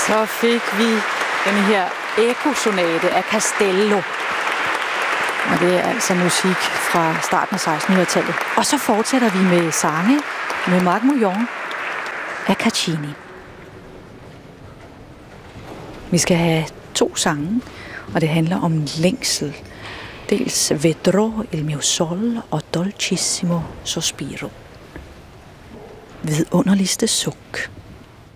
Så fik vi den her Ecco-sonate af Castello. Og det er altså musik fra starten af 1600-tallet. Og så fortsætter vi med sange med Marc Mouillon af Caccini. Vi skal have 2 sange, og det handler om længsel. Dels Vedrò il mio sol og Dolcissimo sospiro. Vidunderligste suk.